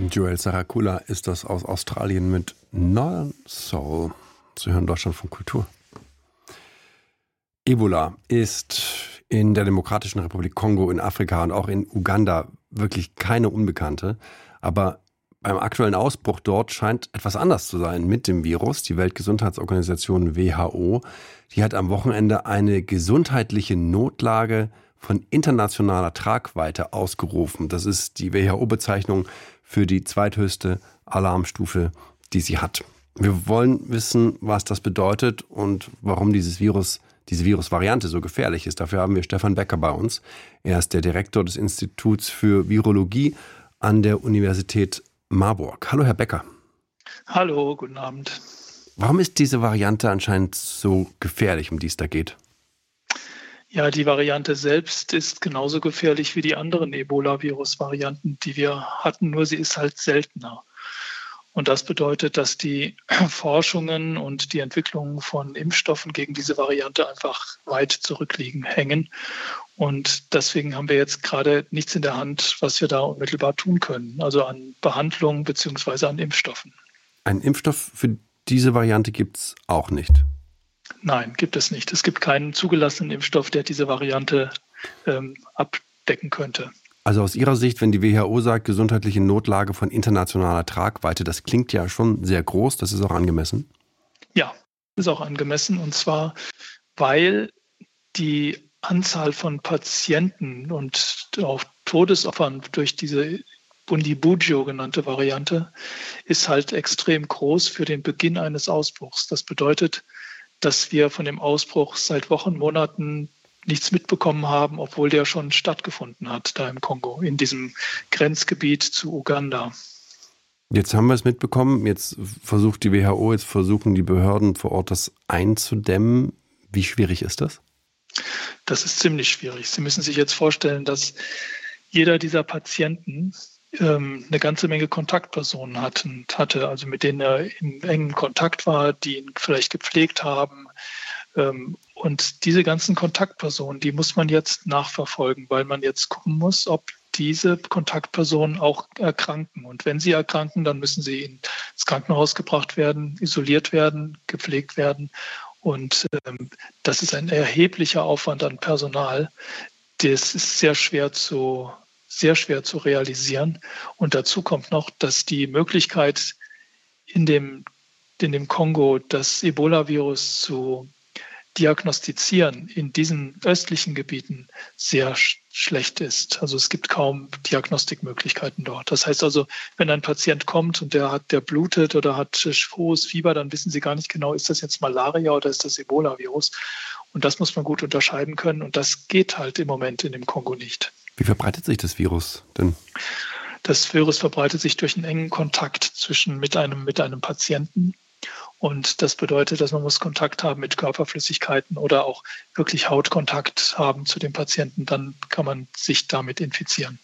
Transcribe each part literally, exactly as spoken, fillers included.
Joel Saracula ist das aus Australien mit Northern Soul. Sie hören Deutschland von Kultur. Ebola ist in der Demokratischen Republik Kongo, in Afrika und auch in Uganda wirklich keine Unbekannte. Aber beim aktuellen Ausbruch dort scheint etwas anders zu sein mit dem Virus. Die Weltgesundheitsorganisation W H O, die hat am Wochenende eine gesundheitliche Notlage von internationaler Tragweite ausgerufen. Das ist die W H O-Bezeichnung für die zweithöchste Alarmstufe, die sie hat. Wir wollen wissen, was das bedeutet und warum dieses Virus, diese Virusvariante so gefährlich ist. Dafür haben wir Stefan Becker bei uns. Er ist der Direktor des Instituts für Virologie an der Universität Marburg. Hallo, Herr Becker. Hallo, guten Abend. Warum ist diese Variante anscheinend so gefährlich, um die es da geht? Ja, die Variante selbst ist genauso gefährlich wie die anderen Ebola-Virus-Varianten, die wir hatten, nur sie ist halt seltener. Und das bedeutet, dass die Forschungen und die Entwicklung von Impfstoffen gegen diese Variante einfach weit zurückliegen, hängen. Und deswegen haben wir jetzt gerade nichts in der Hand, was wir da unmittelbar tun können, also an Behandlung bzw. an Impfstoffen. Ein Impfstoff für diese Variante gibt es auch nicht? Nein, gibt es nicht. Es gibt keinen zugelassenen Impfstoff, der diese Variante ähm, abdecken könnte. Also aus Ihrer Sicht, wenn die W H O sagt, gesundheitliche Notlage von internationaler Tragweite, das klingt ja schon sehr groß, das ist auch angemessen? Ja, ist auch angemessen, und zwar, weil die Anzahl von Patienten und auch Todesopfern durch diese Bundibugyo genannte Variante ist halt extrem groß für den Beginn eines Ausbruchs. Das bedeutet, dass wir von dem Ausbruch seit Wochen, Monaten nichts mitbekommen haben, obwohl der schon stattgefunden hat, da im Kongo, in diesem Grenzgebiet zu Uganda. Jetzt haben wir es mitbekommen, jetzt versucht die W H O, jetzt versuchen die Behörden vor Ort das einzudämmen. Wie schwierig ist das? Das ist ziemlich schwierig. Sie müssen sich jetzt vorstellen, dass jeder dieser Patienten ähm, eine ganze Menge Kontaktpersonen hat und hatte, also mit denen er in engem Kontakt war, die ihn vielleicht gepflegt haben. Ähm, und diese ganzen Kontaktpersonen, die muss man jetzt nachverfolgen, weil man jetzt gucken muss, ob diese Kontaktpersonen auch erkranken. Und wenn sie erkranken, dann müssen sie ins Krankenhaus gebracht werden, isoliert werden, gepflegt werden. Und ähm, das ist ein erheblicher Aufwand an Personal. Das ist sehr schwer zu, sehr schwer zu realisieren. Und dazu kommt noch, dass die Möglichkeit, in dem, in dem Kongo das Ebola-Virus zu diagnostizieren in diesen östlichen Gebieten sehr sch- schlecht ist. Also es gibt kaum Diagnostikmöglichkeiten dort. Das heißt also, wenn ein Patient kommt und der hat, der blutet oder hat hohes Fieber, dann wissen sie gar nicht genau, ist das jetzt Malaria oder ist das Ebola-Virus? Und das muss man gut unterscheiden können. Und das geht halt im Moment in dem Kongo nicht. Wie verbreitet sich das Virus denn? Das Virus verbreitet sich durch einen engen Kontakt zwischen mit einem, mit einem Patienten. Und das bedeutet, dass man muss Kontakt haben mit Körperflüssigkeiten oder auch wirklich Hautkontakt haben zu dem Patienten. Dann kann man sich damit infizieren.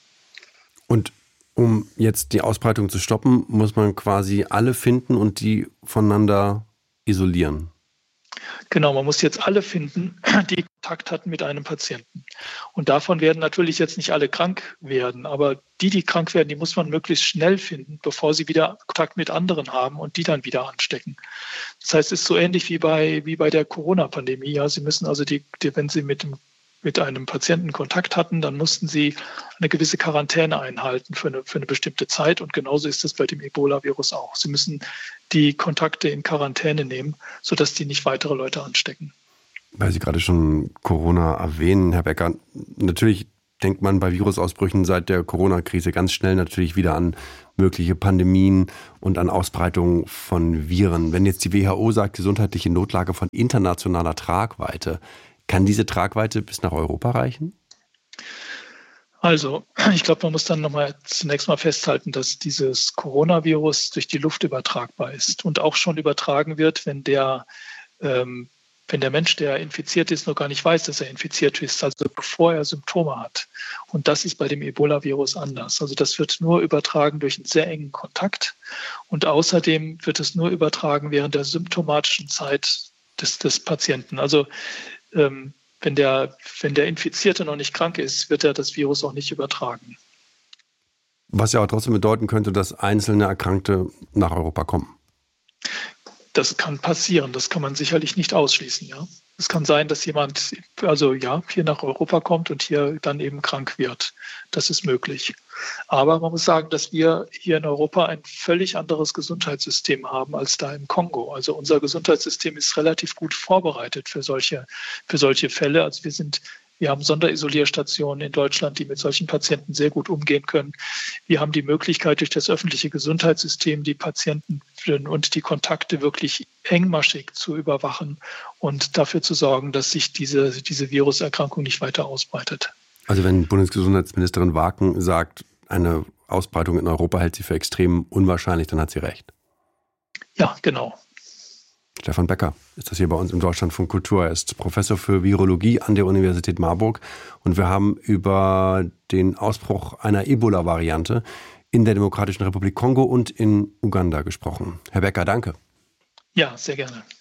Und um jetzt die Ausbreitung zu stoppen, muss man quasi alle finden und die voneinander isolieren. Genau, man muss jetzt alle finden, die Kontakt hatten mit einem Patienten. Und davon werden natürlich jetzt nicht alle krank werden, aber die, die krank werden, die muss man möglichst schnell finden, bevor sie wieder Kontakt mit anderen haben und die dann wieder anstecken. Das heißt, es ist so ähnlich wie bei, wie bei der Corona-Pandemie. Ja, Sie müssen also, die, die, wenn Sie mit dem mit einem Patienten Kontakt hatten, dann mussten sie eine gewisse Quarantäne einhalten für eine, für eine bestimmte Zeit. Und genauso ist es bei dem Ebola-Virus auch. Sie müssen die Kontakte in Quarantäne nehmen, sodass die nicht weitere Leute anstecken. Weil Sie gerade schon Corona erwähnen, Herr Becker, natürlich denkt man bei Virusausbrüchen seit der Corona-Krise ganz schnell natürlich wieder an mögliche Pandemien und an Ausbreitung von Viren. Wenn jetzt die W H O sagt, gesundheitliche Notlage von internationaler Tragweite, kann diese Tragweite bis nach Europa reichen? Also, ich glaube, man muss dann nochmal zunächst mal festhalten, dass dieses Coronavirus durch die Luft übertragbar ist und auch schon übertragen wird, wenn der, ähm, wenn der Mensch, der infiziert ist, noch gar nicht weiß, dass er infiziert ist, also bevor er Symptome hat. Und das ist bei dem Ebola-Virus anders. Also das wird nur übertragen durch einen sehr engen Kontakt und außerdem wird es nur übertragen während der symptomatischen Zeit des, des Patienten. Also ähm, Wenn der, wenn der Infizierte noch nicht krank ist, wird er das Virus auch nicht übertragen. Was ja auch trotzdem bedeuten könnte, dass einzelne Erkrankte nach Europa kommen. Das kann passieren, das kann man sicherlich nicht ausschließen, ja. Es kann sein, dass jemand, also ja, hier nach Europa kommt und hier dann eben krank wird. Das ist möglich. Aber man muss sagen, dass wir hier in Europa ein völlig anderes Gesundheitssystem haben als da im Kongo. Also unser Gesundheitssystem ist relativ gut vorbereitet für solche, für solche Fälle. Also wir sind Wir haben Sonderisolierstationen in Deutschland, die mit solchen Patienten sehr gut umgehen können. Wir haben die Möglichkeit, durch das öffentliche Gesundheitssystem die Patienten und die Kontakte wirklich engmaschig zu überwachen und dafür zu sorgen, dass sich diese, diese Viruserkrankung nicht weiter ausbreitet. Also wenn Bundesgesundheitsministerin Waken sagt, eine Ausbreitung in Europa hält sie für extrem unwahrscheinlich, dann hat sie recht. Ja, genau. Stefan Becker ist das hier bei uns im Deutschlandfunk Kultur. Er ist Professor für Virologie an der Universität Marburg und wir haben über den Ausbruch einer Ebola-Variante in der Demokratischen Republik Kongo und in Uganda gesprochen. Herr Becker, danke. Ja, sehr gerne.